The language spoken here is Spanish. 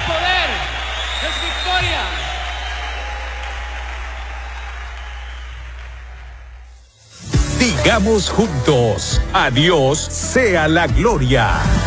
poder, es victoria. Digamos juntos, a Dios sea la gloria.